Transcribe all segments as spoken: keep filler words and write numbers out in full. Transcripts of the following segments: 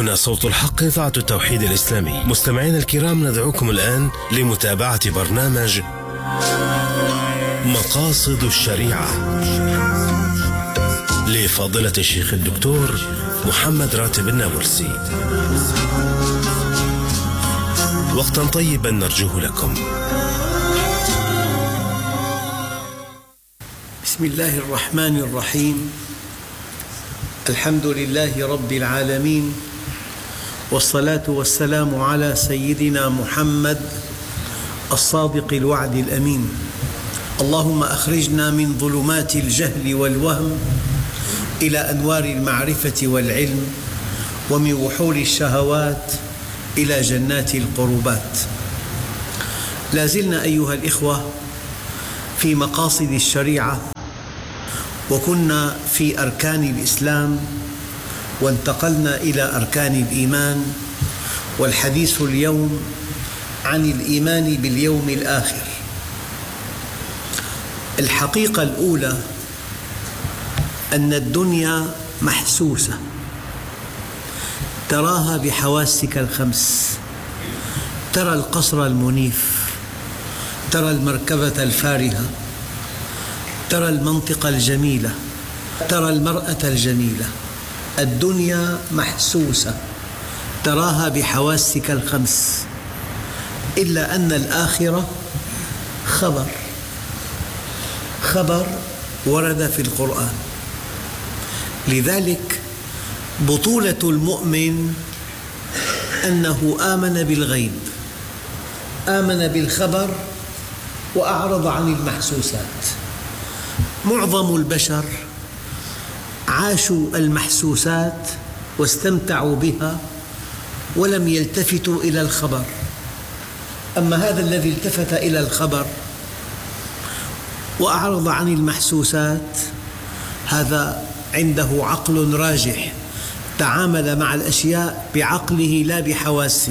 هنا صوت الحق، إذاعة التوحيد الإسلامي. مستمعينا الكرام، ندعوكم الآن لمتابعة برنامج مقاصد الشريعة لفضيلة الشيخ الدكتور محمد راتب النابلسي. وقتا طيبا نرجوه لكم. بسم الله الرحمن الرحيم. الحمد لله رب العالمين، والصلاة والسلام على سيدنا محمد الصادق الوعد الأمين. اللهم أخرجنا من ظلمات الجهل والوهم إلى أنوار المعرفة والعلم، ومن وحول الشهوات إلى جنات القربات. لا زلنا أيها الإخوة في مقاصد الشريعة، وكنا في أركان الإسلام وانتقلنا إلى أركان الإيمان، والحديث اليوم عن الإيمان باليوم الآخر. الحقيقة الأولى أن الدنيا محسوسة، تراها بحواسك الخمس. ترى القصر المنيف، ترى المركبة الفارهة، ترى المنطقة الجميلة، ترى المرأة الجميلة. الدنيا محسوسة، تراها بحواسك الخمس، إلا أن الآخرة خبر خبر ورد في القرآن. لذلك بطولة المؤمن أنه آمن بالغيب، آمن بالخبر وأعرض عن المحسوسات. معظم البشر عاشوا المحسوسات واستمتعوا بها ولم يلتفتوا إلى الخبر. أما هذا الذي التفت إلى الخبر وأعرض عن المحسوسات، هذا عنده عقل راجح، تعامل مع الأشياء بعقله لا بحواسه.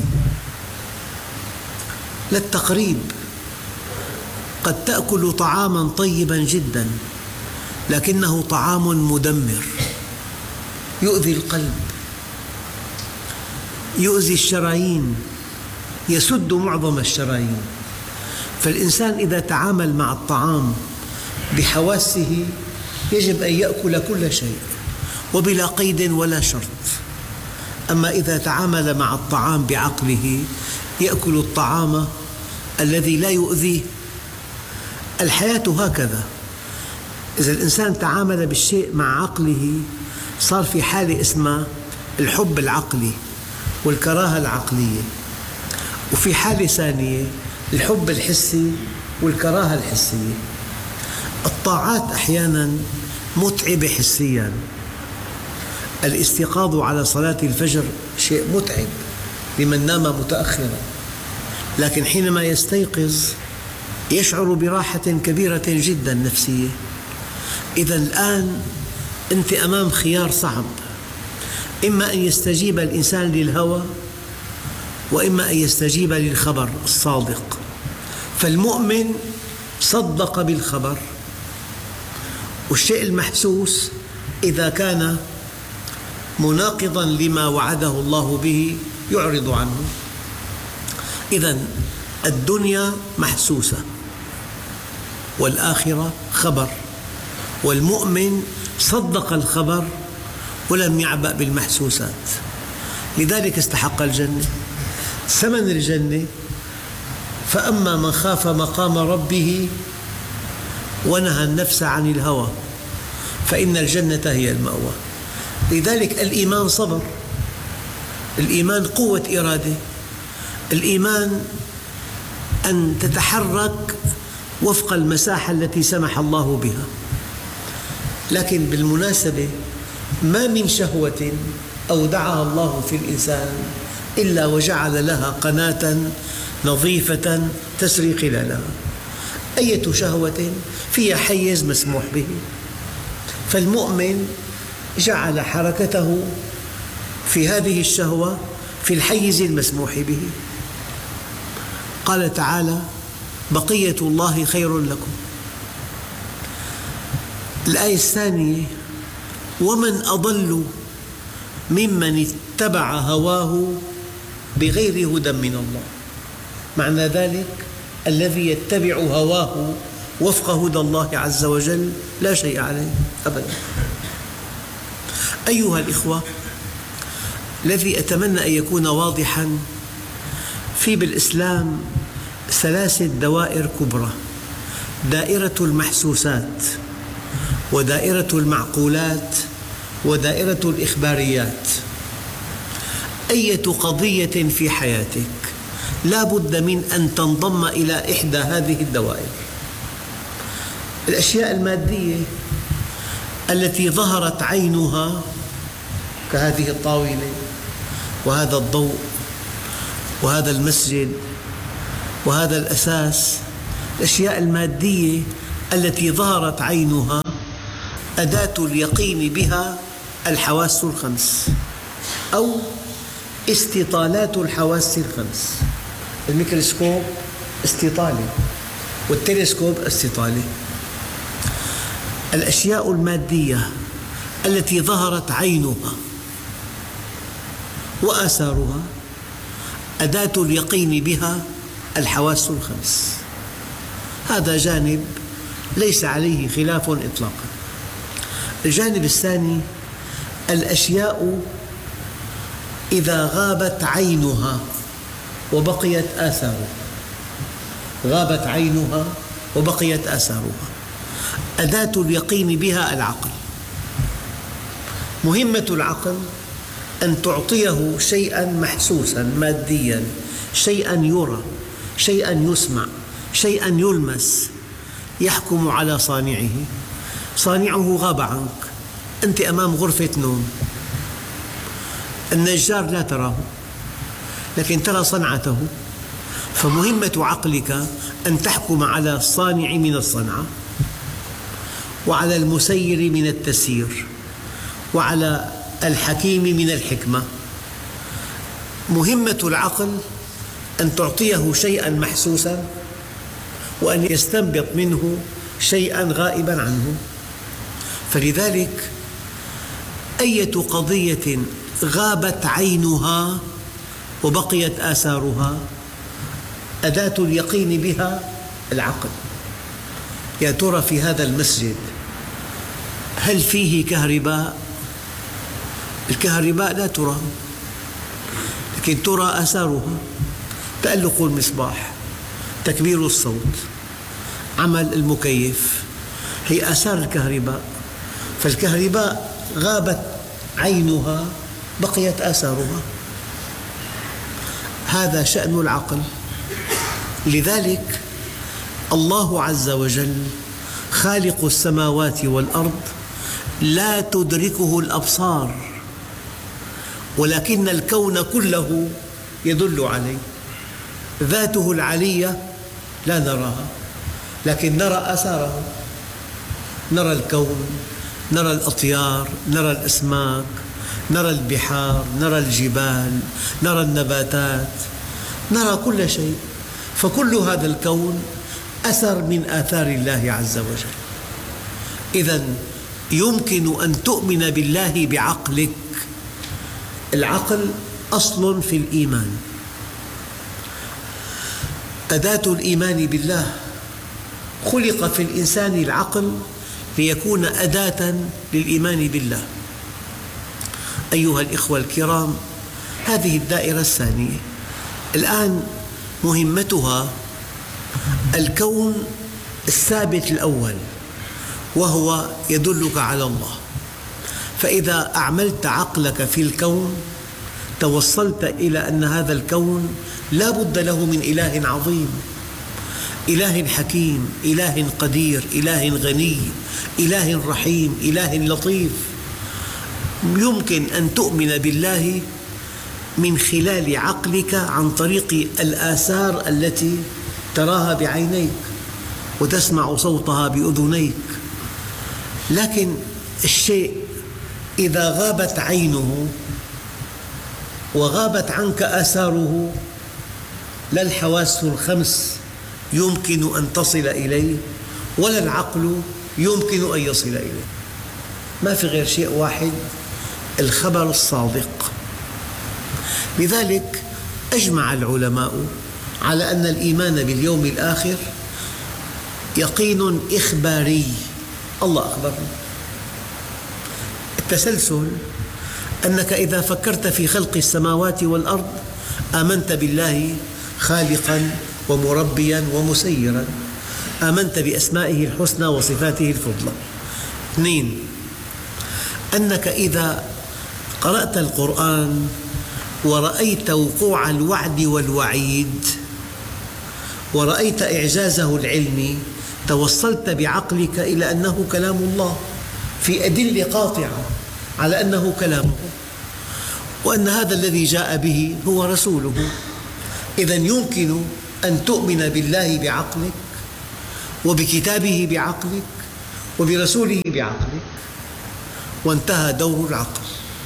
للتقريب، قد تأكل طعاما طيبا جدا لكنه طعام مدمر، يؤذي القلب، يؤذي الشرايين، يسد معظم الشرايين. فالإنسان إذا تعامل مع الطعام بحواسه يجب أن يأكل كل شيء وبلا قيد ولا شرط. أما إذا تعامل مع الطعام بعقله يأكل الطعام الذي لا يؤذيه. الحياة هكذا، إذا الإنسان تعامل بالشيء مع عقله صار في حالة اسمها الحب العقلي والكراهة العقلية، وفي حالة ثانية الحب الحسي والكراهة الحسية. الطاعات أحيانا متعبة حسيا. الاستيقاظ على صلاة الفجر شيء متعب لمن نام متأخرا، لكن حينما يستيقظ يشعر براحة كبيرة جدا نفسية. إذا الآن أنت أمام خيار صعب، إما أن يستجيب الإنسان للهوى وإما أن يستجيب للخبر الصادق. فالمؤمن صدق بالخبر، والشيء المحسوس إذا كان مناقضا لما وعده الله به يعرض عنه. إذن الدنيا محسوسة والآخرة خبر، والمؤمن صدق الخبر ولم يعبأ بالمحسوسات، لذلك استحق الجنة. ثمن الجنة: فأما من خاف مقام ربه ونهى النفس عن الهوى فإن الجنة هي المأوى. لذلك الإيمان صبر، الإيمان قوة إرادة، الإيمان أن تتحرك وفق المساحة التي سمح الله بها. لكن بالمناسبة ما من شهوة أودعها الله في الإنسان إلا وجعل لها قناة نظيفة تسري خلالها. أية شهوة فيها حيز مسموح به، فالمؤمن جعل حركته في هذه الشهوة في الحيز المسموح به. قال تعالى: بقية الله خير لكم. الآية الثانية: ومن أضل ممن اتبع هواه بغير هدى من الله. معنى ذلك الذي يتبع هواه وفق هدى الله عز وجل لا شيء عليه أبدا. أيها الإخوة، الذي أتمنى أن يكون واضحاً، في بالإسلام ثلاثة دوائر كبرى: دائرة المحسوسات، ودائرة المعقولات، ودائرة الإخباريات. أية قضية في حياتك لا بد من أن تنضم إلى إحدى هذه الدوائر. الأشياء المادية التي ظهرت عينها كهذه الطاولة وهذا الضوء وهذا المسجد وهذا الأساس، الأشياء المادية التي ظهرت عينها أداة اليقين بها الحواس الخمس أو استطالات الحواس الخمس. الميكروسكوب استطالة، والتلسكوب استطالة. الأشياء المادية التي ظهرت عينها وآثارها أداة اليقين بها الحواس الخمس. هذا جانب ليس عليه خلاف إطلاقا. الجانب الثاني: الأشياء إذا غابت عينها وبقيت آثارها. غابت عينها وبقيت آثارها، أداة اليقين بها العقل. مهمة العقل أن تعطيه شيئاً محسوساً مادياً، شيئاً يرى، شيئاً يسمع، شيئاً يلمس، يحكم على صانعه. صانعه غاب عنك، أنت أمام غرفة نوم، النجار لا تراه لكن ترى صنعته. فمهمة عقلك أن تحكم على الصانع من الصنعة، وعلى المسير من التسيير، وعلى الحكيم من الحكمة. مهمة العقل أن تعطيه شيئاً محسوساً وأن يستنبط منه شيئاً غائباً عنه. فلذلك أية قضية غابت عينها وبقيت آثارها أداة اليقين بها العقل. يا ترى في هذا المسجد هل فيه كهرباء؟ الكهرباء لا ترى لكن ترى آثارها: تألق المصباح، تكبير الصوت، عمل المكيف، هي آثار الكهرباء. فالكهرباء غابت عينها بقيت آثارها. هذا شأن العقل. لذلك الله عز وجل خالق السماوات والأرض لا تدركه الأبصار، ولكن الكون كله يدل عليه. ذاته العلية لا نراها لكن نرى آثاره. نرى الكون، نرى الأطيار، نرى الأسماك، نرى البحار، نرى الجبال، نرى النباتات، نرى كل شيء. فكل هذا الكون أثر من آثار الله عز وجل. إذن يمكن أن تؤمن بالله بعقلك. العقل أصل في الإيمان. أداة الإيمان بالله: خلق في الإنسان العقل ليكون أداة للإيمان بالله. أيها الإخوة الكرام، هذه الدائرة الثانية الآن مهمتها الكون الثابت الأول، وهو يدلك على الله. فإذا أعملت عقلك في الكون توصلت إلى أن هذا الكون لا بد له من إله عظيم، إله حكيم، إله قدير، إله غني، إله رحيم، إله لطيف. يمكن أن تؤمن بالله من خلال عقلك عن طريق الآثار التي تراها بعينيك وتسمع صوتها بأذنيك. لكن الشيء إذا غابت عينه وغابت عنك آثاره لا الحواس الخمس يمكن أن تصل إليه ولا العقل يمكن أن يصل إليه. ما في غير شيء واحد الخبر الصادق. لذلك أجمع العلماء على أن الإيمان باليوم الآخر يقين إخباري، الله أخبرنا. التسلسل أنك إذا فكرت في خلق السماوات والأرض آمنت بالله خالقاً ومربياً ومسيراً، آمنت بأسمائه الحسنى وصفاته الفضلى. اثنين، أنك إذا قرأت القرآن ورأيت وقوع الوعد والوعيد ورأيت إعجازه العلمي توصلت بعقلك إلى أنه كلام الله في أدلة قاطعة على أنه كلامه، وأن هذا الذي جاء به هو رسوله. إذن يمكن أن تؤمن بالله بعقلك وبكتابه بعقلك وبرسوله بعقلك، وانتهى دور العقل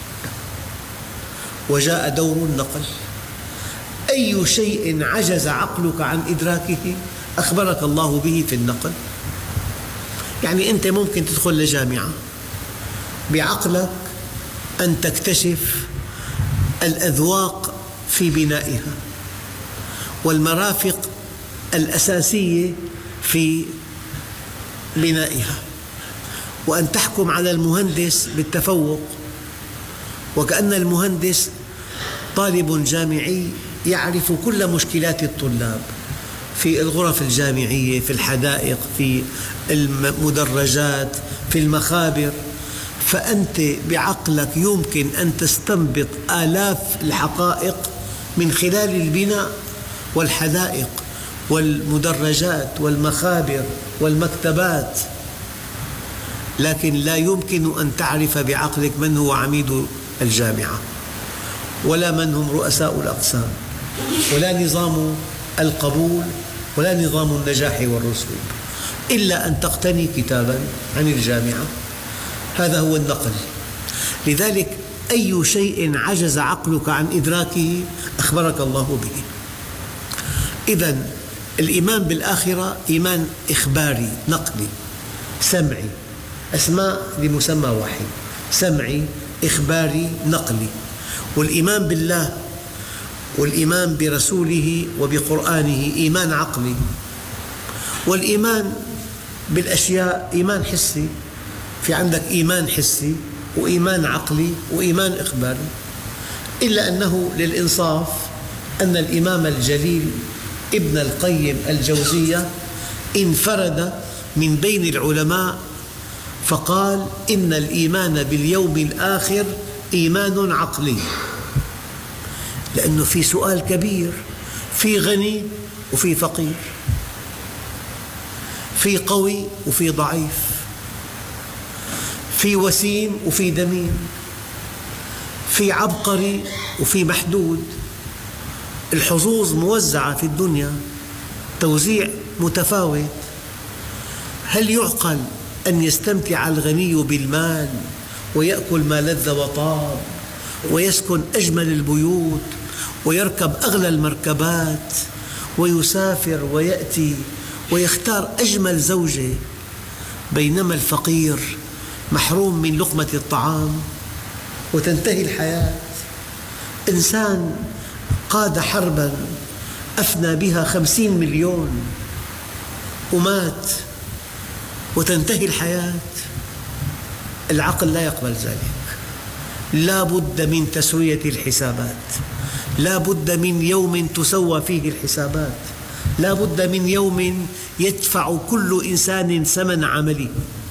وجاء دور النقل. أي شيء عجز عقلك عن إدراكه أخبرك الله به في النقل. يعني أنت ممكن تدخل لجامعة بعقلك أن تكتشف الأذواق في بنائها والمرافق الأساسية في بنائها، وأن تحكم على المهندس بالتفوق، وكأن المهندس طالب جامعي يعرف كل مشكلات الطلاب في الغرف الجامعية، في الحدائق، في المدرجات، في المخابر. فأنت بعقلك يمكن أن تستنبط آلاف الحقائق من خلال البناء والحدائق والمدرجات والمخابر والمكتبات، لكن لا يمكن أن تعرف بعقلك من هو عميد الجامعة، ولا من هم رؤساء الأقسام، ولا نظام القبول، ولا نظام النجاح والرسوب، إلا أن تقتني كتاباً عن الجامعة. هذا هو النقل. لذلك أي شيء عجز عقلك عن إدراكه أخبرك الله به. إذن الإيمان بالآخرة إيمان إخباري نقلي سمعي، أسماء لمسمى واحد، سمعي إخباري نقلي. والإيمان بالله والإيمان برسوله وبقرآنه إيمان عقلي. والإيمان بالأشياء إيمان حسي، في عندك إيمان حسي وإيمان عقلي وإيمان إخباري. إلا أنه للإنصاف أن الإمام الجليل ابن القيم الجوزية انفرد من بين العلماء فقال إن الإيمان باليوم الآخر إيمان عقلي، لأنه في سؤال كبير، في غني وفي فقير، في قوي وفي ضعيف، في وسيم وفي دميم، في عبقري وفي محدود. الحظوظ موزعة في الدنيا توزيع متفاوت. هل يعقل أن يستمتع الغني بالمال ويأكل ما لذ وطاب ويسكن أجمل البيوت ويركب أغلى المركبات ويسافر ويأتي ويختار أجمل زوجة، بينما الفقير محروم من لقمة الطعام وتنتهي الحياة؟ إنسان قاد حرباً أفنى بها خمسين مليون ومات وتنتهي الحياة. العقل لا يقبل ذلك. لا بد من تسوية الحسابات، لا بد من يوم تسوى فيه الحسابات، لا بد من يوم يدفع كل إنسان ثمن عمله.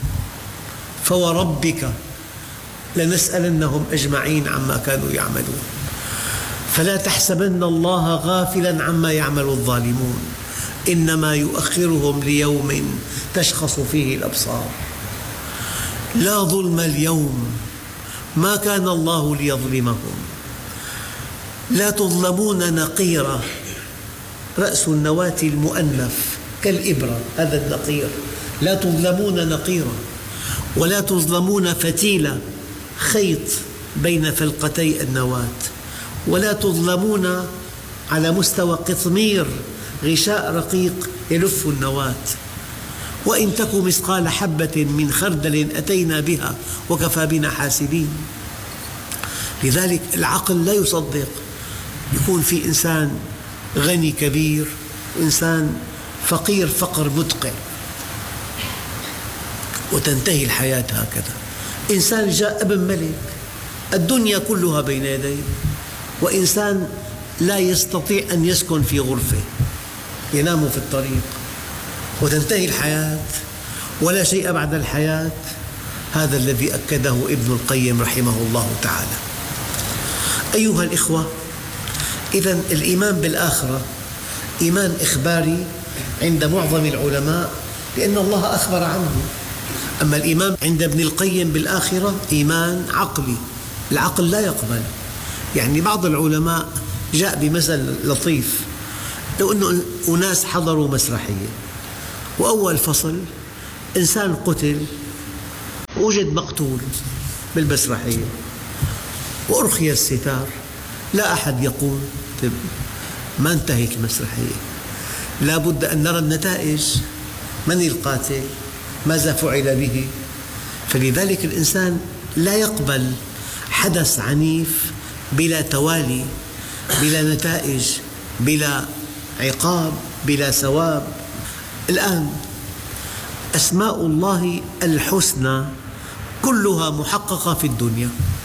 فوربك لنسألنهم أجمعين عما كانوا يعملون. فلا تحسبن الله غافلاً عما يعمل الظالمون، إنما يؤخرهم ليوم تشخص فيه الأبصار. لا ظلم اليوم، ما كان الله ليظلمهم، لا تظلمون نقيرا. رأس النواة المؤنث كالإبرة، هذا النقير. لا تظلمون نقيرا ولا تظلمون فتيلة، خيط بين فلقتي النواة، ولا تظلمون على مستوى قطمير، غشاء رقيق يلف النواة. وإن تك مثقال حبة من خردل أتينا بها وكفى بنا حاسبين. لذلك العقل لا يصدق يكون في إنسان غني كبير وإنسان فقير فقر مدقع وتنتهي الحياة هكذا. إنسان جاء ابن ملك، الدنيا كلها بين يديه، وإنسان لا يستطيع أن يسكن في غرفة، ينام في الطريق، وتنتهي الحياة ولا شيء بعد الحياة. هذا الذي أكده ابن القيم رحمه الله تعالى. أيها الإخوة، إذن الإيمان بالآخرة إيمان إخباري عند معظم العلماء لأن الله أخبر عنه. أما الإيمان عند ابن القيم بالآخرة إيمان عقلي، العقل لا يقبل. يعني بعض العلماء جاء بمثل لطيف، لو أن أناس حضروا مسرحية وأول فصل إنسان قتل ووجد مقتول بالمسرحية وأرخي الستار، لا أحد يقول ما انتهت المسرحية، لا بد أن نرى النتائج، من القاتل، ماذا فعل به. فلذلك الإنسان لا يقبل حدث عنيف بلا توالي، بلا نتائج، بلا عقاب، بلا ثواب. الآن أسماء الله الحسنى كلها محققة في الدنيا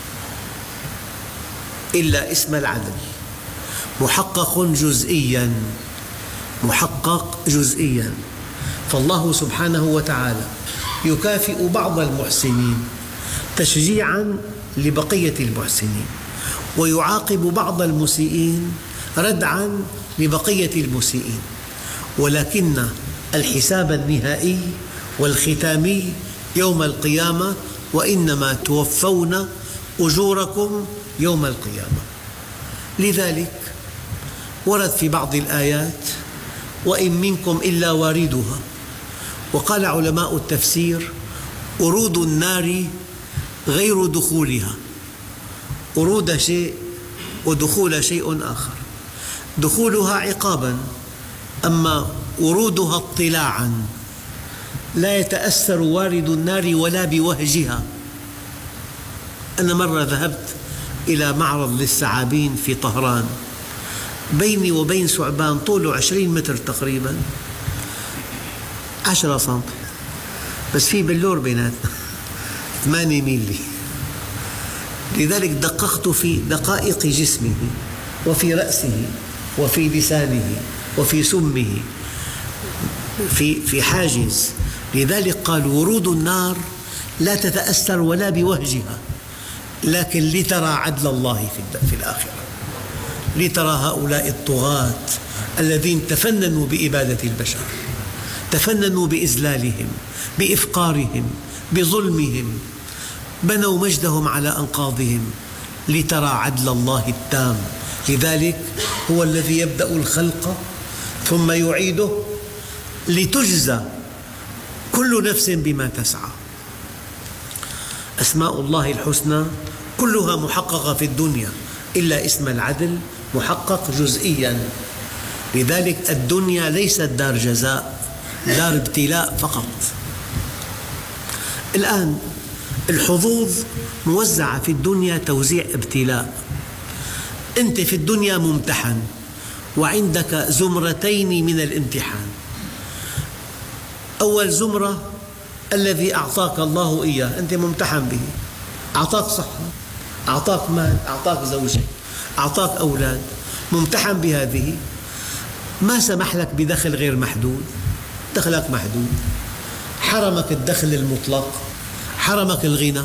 إلا اسم العدل، محقق جزئياً، محقق جزئياً. فالله سبحانه وتعالى يكافئ بعض المحسنين تشجيعاً لبقية المحسنين، ويعاقب بعض المسيئين ردعاً لبقية المسيئين، ولكن الحساب النهائي والختامي يوم القيامة، وإنما توفون أجوركم يوم القيامة. لذلك ورد في بعض الآيات وإن منكم إلا واردها. وقال علماء التفسير ورود النار غير دخولها، ورود شيء ودخول شيء آخر، دخولها عقابا، أما ورودها اطلاعا، لا يتأثر وارد النار ولا بوهجها. أنا مرة ذهبت إلى معرض للثعابين في طهران، بيني وبين ثعبان طوله عشرين متر تقريبا، عشرة سنتي، بس في بلور بيناتنا ثمانية ميلي. لذلك دققت في دقائق جسمه وفي رأسه وفي لسانه وفي سمه في في حاجز. لذلك قال ورود النار لا تتأثر ولا بوهجها، لكن لترى عدل الله في الآخرة، لترى هؤلاء الطغاة الذين تفننوا بإبادة البشر، تفننوا بإذلالهم، بإفقارهم، بظلمهم، بنوا مجدهم على أنقاضهم، لترى عدل الله التام. لذلك هو الذي يبدأ الخلق ثم يعيده لتجزى كل نفس بما تسعى. أسماء الله الحسنى كلها محققة في الدنيا إلا اسم العدل محقق جزئياً. لذلك الدنيا ليست دار جزاء، دار ابتلاء فقط. الآن الحظوظ موزعة في الدنيا توزيع ابتلاء. أنت في الدنيا ممتحن وعندك زمرتين من الامتحان. أول زمرة الذي أعطاك الله إياه، أنت ممتحن به، أعطاك صحة، أعطاك مال، أعطاك زوجة، أعطاك أولاد، ممتحن بهذه. ما سمح لك بدخل غير محدود، دخلك محدود، حرمك الدخل المطلق، حرمك الغنى،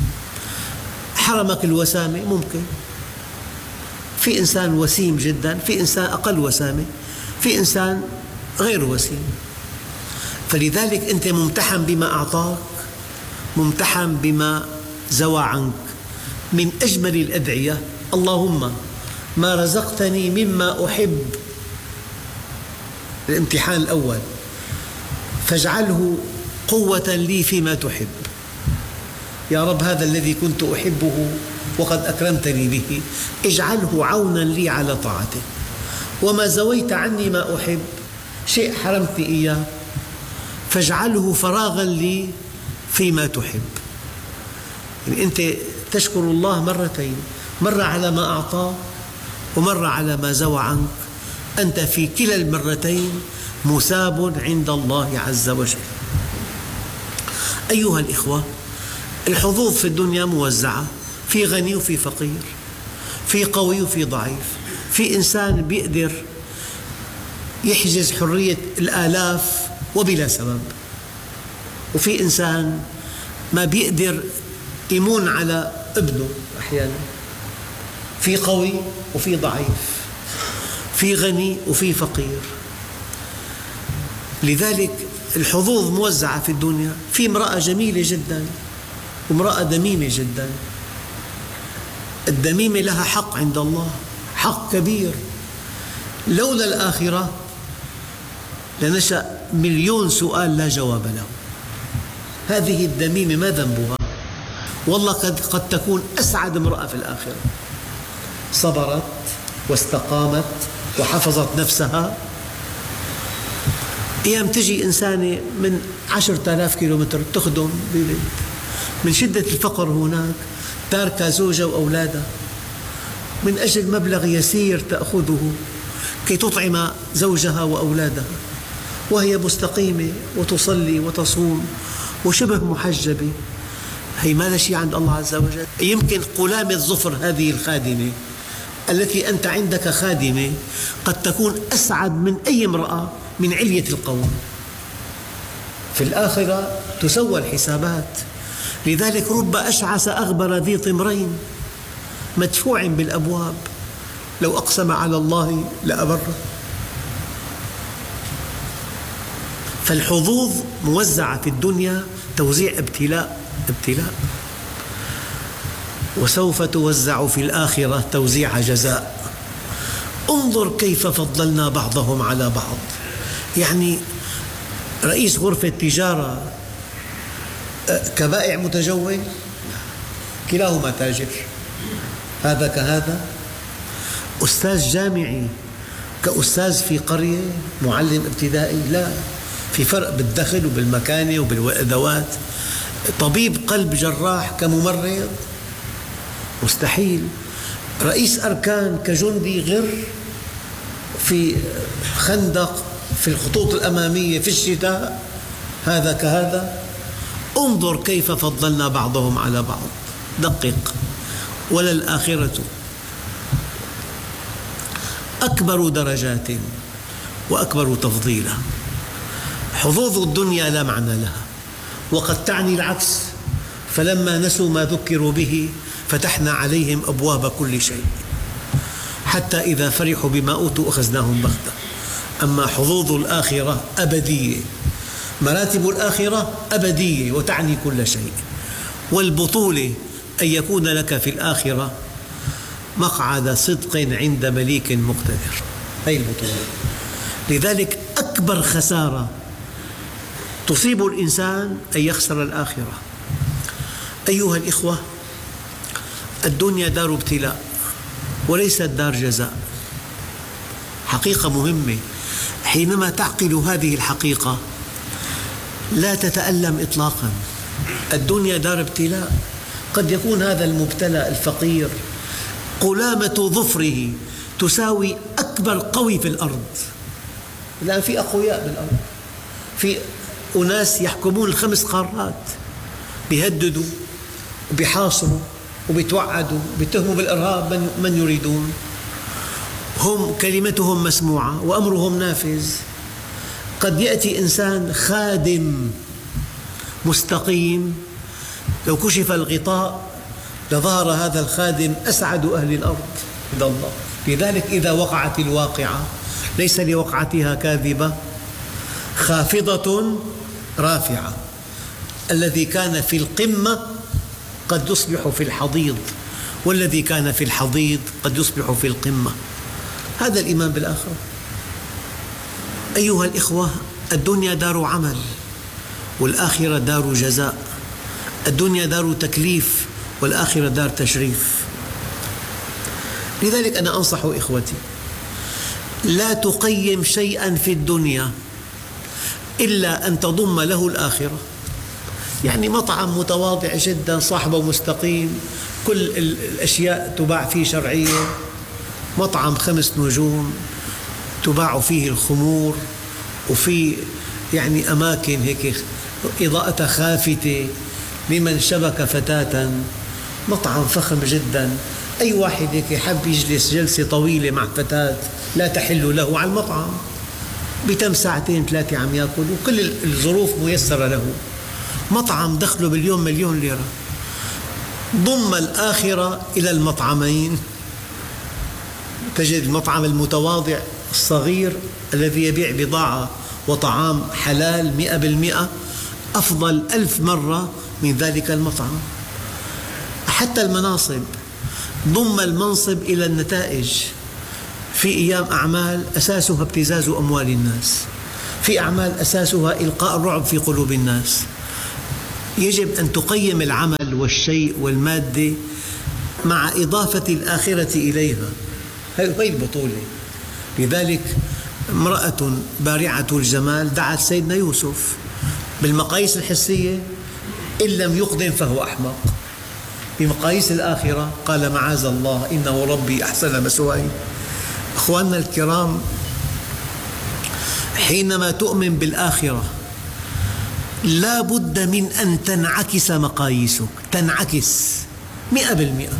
حرمك الوسامة. ممكن في إنسان وسيم جدا، في إنسان أقل وسامة، في إنسان غير وسيم. فلذلك أنت ممتحن بما أعطاك، ممتحن بما زوى عنك. من أجمل الأدعية اللهم ما رزقتني مما أحب، الامتحان الأول، فاجعله قوة لي فيما تحب. يا رب هذا الذي كنت أحبه وقد أكرمتني به اجعله عونا لي على طاعتك. وما زويت عني ما أحب، شيء حرمتني إياه، فاجعله فراغا لي فيما تحب. يعني أنت تشكر الله مرتين، مرة على ما أعطى ومرة على ما زوى عنك. أنت في كلا المرتين مثاب عند الله عز وجل. أيها الإخوة، الحظوظ في الدنيا موزعة، في غني وفي فقير، في قوي وفي ضعيف، في إنسان بيقدر يحجز حرية الآلاف وبلا سبب، وفي إنسان ما بيقدر يمون على ابنه أحيانا. في قوي وفي ضعيف، في غني وفي فقير. لذلك الحظوظ موزعة في الدنيا. في امرأة جميلة جدا وامرأة دميمة جدا. الدميمة لها حق عند الله، حق كبير. لولا الآخرة لنشأ مليون سؤال لا جواب له. هذه الدميمة ما ذنبها؟ والله قد, قد تكون أسعد امرأة في الآخرة، صبرت واستقامت وحفظت نفسها. أيام تجي إنسانة من عشرة آلاف كيلومتر تخدم ببيت، من شدة الفقر هناك تاركة زوجها وأولادها من أجل مبلغ يسير تأخذه كي تطعم زوجها وأولادها، وهي مستقيمة وتصلي وتصوم وشبه محجبة. هي ما لا شيء عند الله عز وجل. يمكن قلامة ظفر هذه الخادمة التي أنت عندك خادمة قد تكون أسعد من أي امرأة من علية القوم. في الآخرة تسوى الحسابات. لذلك رب أشعث أغبر ذي طمرين مدفوع بالأبواب لو أقسم على الله لأبره. فالحظوظ موزعة في الدنيا توزيع ابتلاء ابتلاء، وسوف توزع في الآخرة توزيع جزاء. انظر كيف فضلنا بعضهم على بعض. يعني رئيس غرفة تجارة كبائع متجول، كلاهما تاجر، هذا كهذا. أستاذ جامعي كأستاذ في قرية، معلم ابتدائي، لا، في فرق بالدخل وبالمكانة وبالأدوات. طبيب قلب جراح كممرض، مستحيل. رئيس أركان كجندي غر في خندق في الخطوط الأمامية في الشتاء، هذا كهذا. انظر كيف فضلنا بعضهم على بعض. دقق. وللآخرة أكبر درجات وأكبر تفضيلا. حظوظ الدنيا لا معنى لها، وقد تعني العكس. فلما نسوا ما ذكروا به فتحنا عليهم أبواب كل شيء حتى إذا فرحوا بما أوتوا أخذناهم بغتة. أما حظوظ الآخرة أبدية، مراتب الآخرة أبدية وتعني كل شيء. والبطولة أن يكون لك في الآخرة مقعد صدق عند مليك مقتدر. هذه البطولة. لذلك أكبر خسارة تصيب الإنسان أن يخسر الآخرة. أيها الإخوة، الدنيا دار ابتلاء وليست دار جزاء. حقيقة مهمة. حينما تعقل هذه الحقيقة لا تتألم إطلاقا. الدنيا دار ابتلاء. قد يكون هذا المبتلى الفقير قلامة ظفره تساوي أكبر قوي في الأرض. الآن في أقوياء بالأرض، في أناس يحكمون الخمس قارات، بيهددوا وبيحاصروا وبيتوعدوا وبيتهموا بالإرهاب من يريدون. هم كلمتهم مسموعة وأمرهم نافذ. قد يأتي إنسان خادم مستقيم، لو كشف الغطاء لظهر هذا الخادم أسعد أهل الأرض عند الله. لذلك إذا وقعت الواقعة ليس لوقعتها كاذبة، خافضة رافعة. الذي كان في القمة قد يصبح في الحضيض، والذي كان في الحضيض قد يصبح في القمة. هذا الإيمان بالآخرة. أيها الإخوة، الدنيا دار عمل والآخرة دار جزاء. الدنيا دار تكليف والآخرة دار تشريف. لذلك أنا أنصح إخوتي لا تقيم شيئا في الدنيا إلا أن تضم له الآخرة. يعني مطعم متواضع جدا صاحبه مستقيم كل الأشياء تباع فيه شرعية، مطعم خمس نجوم تباع فيه الخمور، وفي يعني أماكن هيك إضاءتها خافتة لمن شبك فتاة، مطعم فخم جدا. أي واحد هيك حب يجلس جلسة طويلة مع فتاة لا تحل له على المطعم، بتم ساعتين ثلاثة عم يأكل، وكل الظروف ميسرة له. مطعم دخله باليوم مليون ليرة. ضم الآخرة إلى المطعمين، تجد المطعم المتواضع الصغير الذي يبيع بضاعة وطعام حلال مئة بالمئة أفضل ألف مرة من ذلك المطعم. حتى المناصب، ضم المنصب إلى النتائج. في أيام أعمال أساسها ابتزاز أموال الناس، في أعمال أساسها إلقاء الرعب في قلوب الناس. يجب أن تقيم العمل والشيء والمادة مع إضافة الآخرة إليها. هذه البطولة. لذلك امرأة بارعة الجمال دعت سيدنا يوسف بالمقاييس الحسية، إن لم يقدم فهو أحمق. بمقاييس الآخرة قال معاذ الله إنه ربي أحسن مثواي. أخواننا الكرام، حينما تؤمن بالآخرة لا بد من أن تنعكس مقاييسك، تنعكس مئة بالمئة.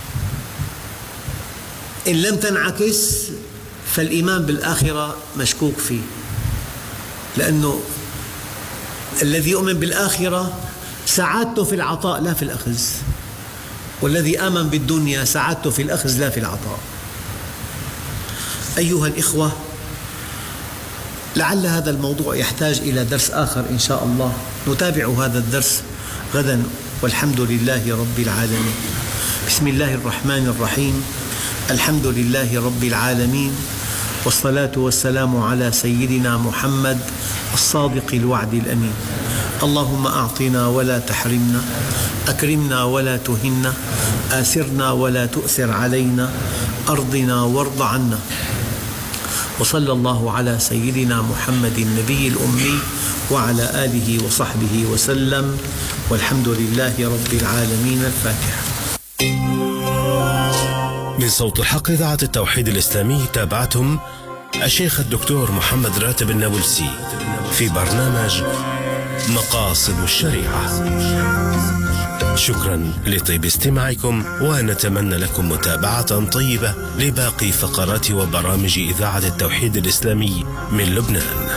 إن لم تنعكس فالإيمان بالآخرة مشكوك فيه، لأنه الذي يؤمن بالآخرة سعادته في العطاء لا في الأخذ، والذي آمن بالدنيا سعادته في الأخذ لا في العطاء. أيها الإخوة، لعل هذا الموضوع يحتاج إلى درس آخر إن شاء الله، نتابع هذا الدرس غدا، والحمد لله رب العالمين. بسم الله الرحمن الرحيم. الحمد لله رب العالمين، والصلاة والسلام على سيدنا محمد الصادق الوعد الأمين. اللهم أعطنا ولا تحرمنا، أكرمنا ولا تهنا، آثرنا ولا تؤثر علينا، أرضنا وارض عنا. وصلى الله على سيدنا محمد النبي الأمي وعلى آله وصحبه وسلم، والحمد لله رب العالمين. الفاتحة. من صوت الحق إذاعة التوحيد الإسلامي تابعتم الشيخ الدكتور محمد راتب النابلسي في برنامج مقاصد الشريعة. شكرا لطيب استماعكم، ونتمنى لكم متابعة طيبة لباقي فقرات وبرامج إذاعة التوحيد الإسلامي من لبنان.